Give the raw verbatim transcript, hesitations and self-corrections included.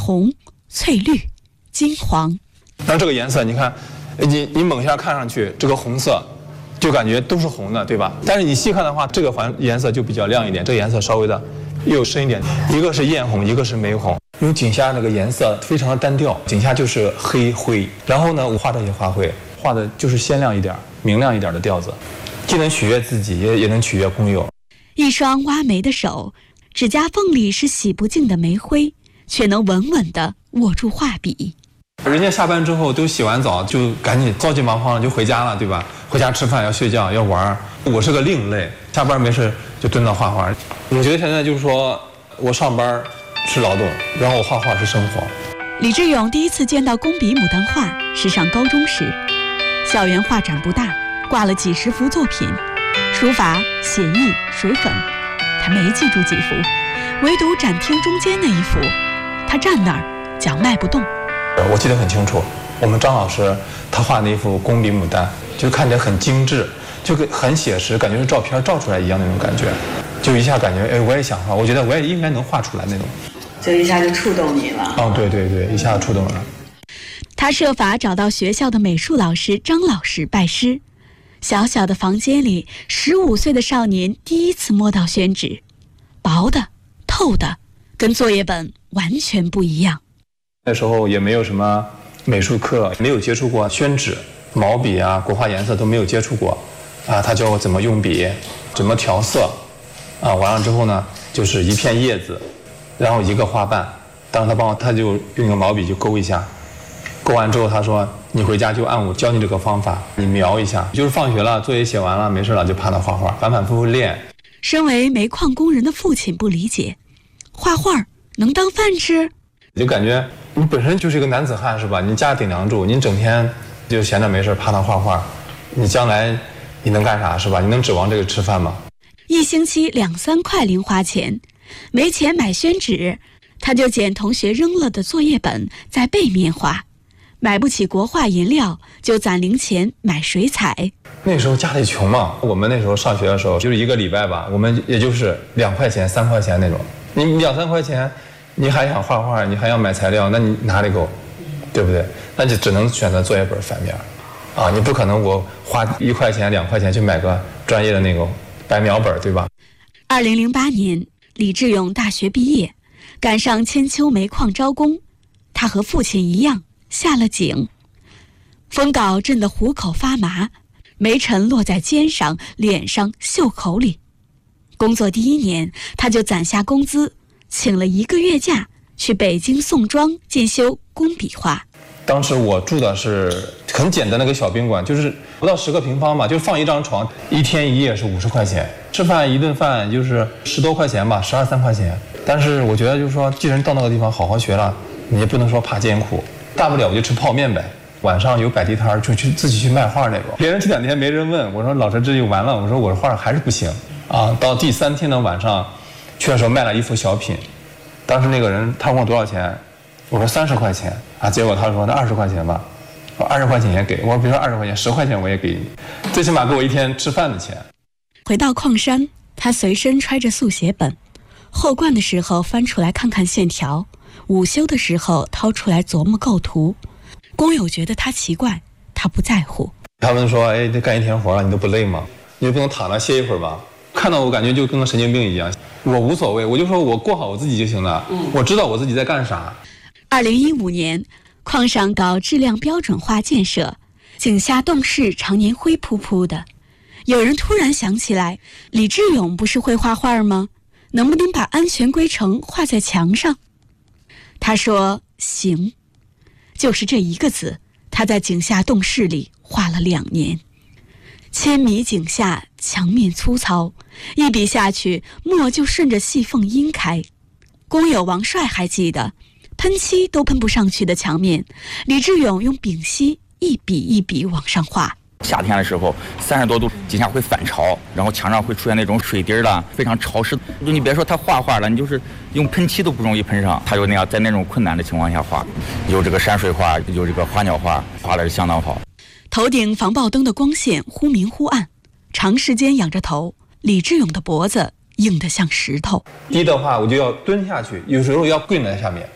红、翠绿、金黄。 那这个颜色，你看，你你猛下看上去，这个红色就感觉都是红的，对吧？但是你细看的话，这个环颜色就比较亮一点，这个颜色稍微的又深一点。一个是艳红，一个是玫红。因为井下那个颜色非常的单调，井下就是黑灰。然后呢，我画这些花卉，画的就是鲜亮一点、明亮一点的调子，既能取悦自己，也也能取悦工友。 一双挖煤的手，指甲缝里是洗不净的煤灰，却能稳稳地握住画笔。 人家下班之后都洗完澡，就赶紧着急忙慌就回家了，对吧？回家吃饭要睡觉要玩。我是个另类，下班没事就蹲那画画。我觉得现在就是说我上班是劳动，然后我画画是生活。 李志勇第一次见到工笔牡丹画是上高中时，校园画展不大，挂了几十幅作品，书法、写意、水粉，他没记住几幅，唯独展厅中间那一幅，他站那儿脚迈不动。 我记得很清楚，我们张老师他画那一幅工笔牡丹，就看起来很精致，就很写实，感觉是照片照出来一样那种感觉，就一下感觉哎，我也想画，我觉得我也应该能画出来那种， 就一下就触动你了。 哦，对对对，一下触动了。 他设法找到学校的美术老师张老师拜师。小小的房间里，十五岁的少年第一次摸到宣纸，薄的、透的，跟作业本完全不一样。 那时候也没有什么美术课，没有接触过宣纸、毛笔啊、国画颜色都没有接触过，啊，他教我怎么用笔，怎么调色，啊，完了之后呢，就是一片叶子，然后一个花瓣，当时他帮我，他就用个毛笔就勾一下，勾完之后他说你回家就按我教你这个方法，你描一下，就是放学了，作业写完了，没事了就趴那画画，反反复复练。 身为煤矿工人的父亲不理解，画画能当饭吃？ 就感觉你本身就是一个男子汉是吧？你家顶梁柱，你整天就闲着没事趴那画画，你将来你能干啥是吧？你能指望这个吃饭吗？ 一星期两三块零花钱，没钱买宣纸，他就捡同学扔了的作业本在背面画。买不起国画颜料，就攒零钱买水彩。 那时候家里穷嘛，我们那时候上学的时候，就是一个礼拜吧，我们也就是两块钱、三块钱那种。你两三块钱，你还想画画，你还要买材料，那你哪里够，对不对？那就只能选择作业本反面，啊，你不可能我花一块钱、两块钱去买个专业的那个白描本，对吧？ 二零零八年，李志勇大学毕业，赶上千秋煤矿招工，他和父亲一样。下了井，风镐震得虎口发麻，煤尘落在肩上、脸上、袖口里。工作第一年，他就攒下工资，请了一个月假，去北京宋庄进修工笔画。 当时我住的是很简单的一个小宾馆，就是不到十个平方嘛，就放一张床，一天一夜是五十块钱，吃饭一顿饭就是十多块钱吧，十二三块钱。但是我觉得就是说，既然到那个地方好好学了，你也不能说怕艰苦。大不了我就吃泡面呗，晚上有摆地摊就去自己去卖画那种。别人这两天没人问，我说老师这就完了，我说我的画还是不行啊。到第三天的晚上，去的时候卖了一幅小品，当时那个人他问我多少钱，我说三十块钱啊，结果他说那二十块钱吧，我二十块钱也给，我说别说二十块钱，十块钱我也给你，最起码给我一天吃饭的钱。 回到矿山，他随身揣着速写本，后灌的时候翻出来看看线条。午休的时候掏出来琢磨构图，工友觉得他奇怪，他不在乎。 他们说哎，这干一天活了你都不累吗？你就不能躺着歇一会儿吧？看到我感觉就跟个神经病一样。我无所谓，我就说我过好我自己就行了，我知道我自己在干啥。 二零一五年，矿上搞质量标准化建设，井下洞室常年灰扑扑的。有人突然想起来，李志勇不是会画画吗？能不能把安全规程画在墙上？他说行，就是这一个字，他在井下洞室里画了两年。千米井下，墙面粗糙，一笔下去，墨就顺着细缝阴开。工友王帅还记得，喷漆都喷不上去的墙面，李志勇用丙烯一笔一笔往上画。 夏天的时候，三十多度，井下会反潮，然后墙上会出现那种水滴了，非常潮湿。就你别说他画画了，你就是用喷漆都不容易喷上。他就那样在那种困难的情况下画，有这个山水画，有这个花鸟画，画的是相当好。 头顶防爆灯的光线忽明忽暗，长时间仰着头，李志勇的脖子硬得像石头。 低的话我就要蹲下去，有时候要跪在下面，